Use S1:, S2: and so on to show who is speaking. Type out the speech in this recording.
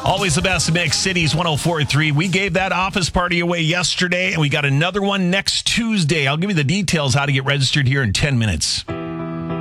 S1: Always the best mix, Cities 104.3. We gave that office party away yesterday, and we got another one next Tuesday. I'll give you the details how to get registered here in 10 minutes.